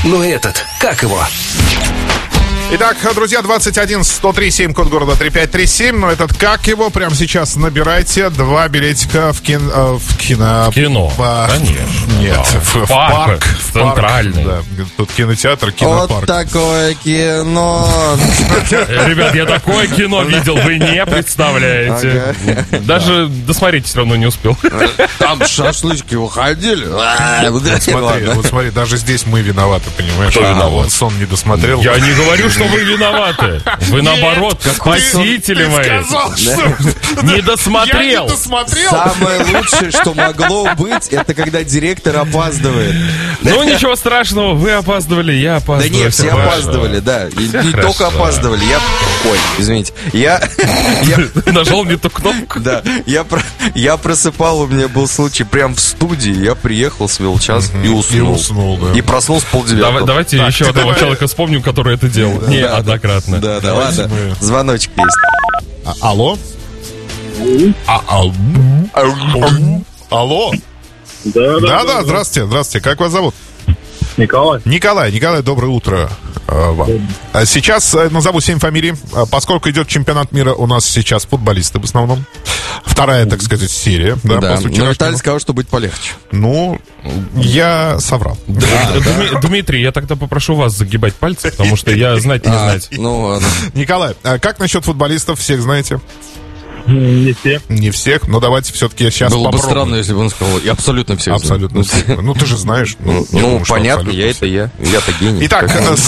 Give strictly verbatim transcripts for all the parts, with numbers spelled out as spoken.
Ну этот, как его? Итак, друзья, двадцать один сто три семь, код города три пять три семь. Но этот как его? Прямо сейчас набирайте два билетика в, кин, э, в кино. В кино, по... конечно. Нет, да. в, в парк, парк. В центральный. Парк, да. Тут кинотеатр, кинопарк. Вот такое кино. Ребят, я такое кино видел, вы не представляете. Даже досмотреть все равно не успел. Там шашлычки уходили. Вот смотри, вот смотри, даже здесь мы виноваты, понимаешь? Кто а, виноват? Он сон не досмотрел. Я не говорю, что вы виноваты. Вы наоборот, спасители мои. Не досмотрел. Я не досмотрел. Самое лучшее, что могло быть, это когда директор опаздывает. Ну, ничего страшного, вы опаздывали, я Да опаздываю. нет, все опаздывали, да. И не хорошо. только опаздывали. Я... Ой, извините. Я... я... Нажал не ту кнопку. Да, я, про... я просыпал, у меня был случай прям в студии. Я приехал, свел час и уснул. И уснул, да. И проснулся полдевятого. Давай, давайте Так, еще одного давай. человека вспомним, который это делал. Неоднократно. Да, да, Давайте ладно. мы- Звоночек есть. А- алло? А- ал- Алло? Да, да, Да-да, здравствуйте, здравствуйте. Как вас зовут? Николай. Николай, Николай, доброе утро э, вам. А Сейчас э, назову семь фамилий. А Поскольку идет чемпионат мира, у нас сейчас футболисты в основном. Вторая, так сказать, серия. Да, Да, после но вчерашнего. Виталий сказал, что будет полегче. Ну, я соврал. Дми- Дмитрий, я тогда попрошу вас загибать пальцы, потому что я знать не А, знать. ну ладно. Николай, а как насчет футболистов? Всех знаете? Не все. Не всех, но давайте все-таки сейчас Было бы попробуем. странно, если бы он сказал, и абсолютно всех. Абсолютно знаю. всех. Ну, ты же знаешь. Ну, я ну, думаю, что понятно, абсолютно я это всех. я. Я-то гений. Итак, Как- э,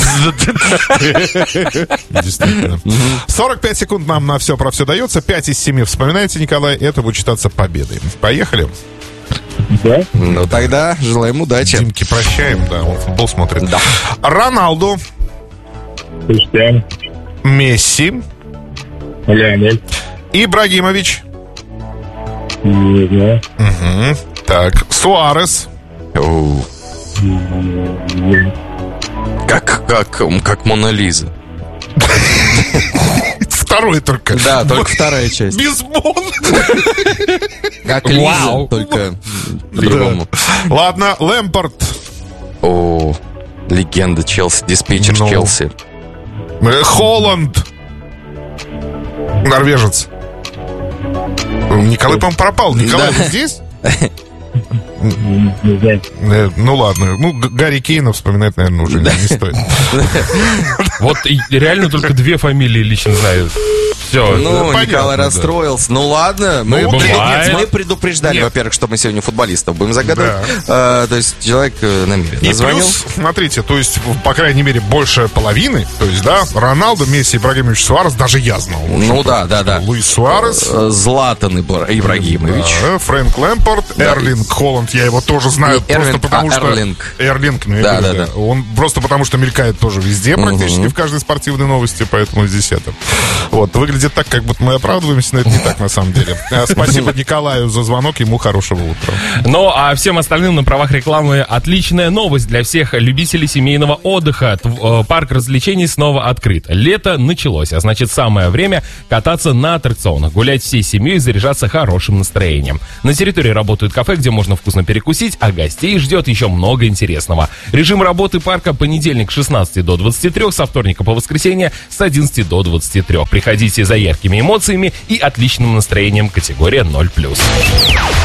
с- действительно. сорок пять секунд нам на все про все дается. пять из семи вспоминаете, Николай. Это будет считаться победой. Поехали. Да? Ну тогда желаем удачи. Димке прощаем, да, он футбол смотрит. Да. Роналду, Криштиану. Месси, Леонель. Ибрагимович, Не знаю. Мгм. Так, Суарес, Оу. Не. Как, как, как Мона Лиза. второй только. Да, только вторая часть. Без Мон. Как Лиза, Вау. только по-другому. Да. Ладно, Лэмпорт, О, легенда Челси, диспетчер Ну. Челси. э, Холланд, норвежец. Николай, по-моему, пропал. Николай, Да. вы здесь? Не знаю. Э, Ну ладно, ну Г- Гарри Кейна вспоминать, наверное, уже не не стоит. Вот и реально только две фамилии лично знаю. Все. Ну, понятно, Николай да. расстроился. Ну ладно, мы, Ну, мы- бывает. мы предупреждали, Нет. во-первых, что мы сегодня футболистов будем загадывать. А, то есть человек э, намеренно И звонил. плюс, смотрите, то есть, в- по крайней мере, больше половины, то есть, да, Роналду, Месси, Ибрагимович, Суарес, даже я знал. в общем-то. Ну да, да, да. Луис Суарес, Э, Златан Ибра- Ибрагимович. да, Фрэнк Лэмпорт, Да. Эрлинг Холланд, я его тоже знаю, Не просто Эрлинг, потому а что... Эрлинг. Эрлинг, ну, я Да, говорю, да, да. Он просто потому что мелькает тоже везде, практически Мгм. в каждой спортивной новости, поэтому здесь это. Вот, выглядит так, как будто мы оправдываемся, но это не так на самом деле. А, Спасибо Николаю за звонок, ему хорошего утра. Ну, а всем остальным на правах рекламы отличная новость для всех любителей семейного отдыха. Тв- э, Парк развлечений снова открыт. Лето началось, а значит, самое время кататься на аттракционах, гулять всей семьей и заряжаться хорошим настроением. На территории работают кафе, где можно вкусно перекусить, а гостей ждет еще много интересного. Режим работы парка понедельник с шестнадцати до двадцати трёх, со вторника по воскресенье с одиннадцати до двадцати трёх. Приходите за яркими эмоциями и отличным настроением, категория ноль плюс.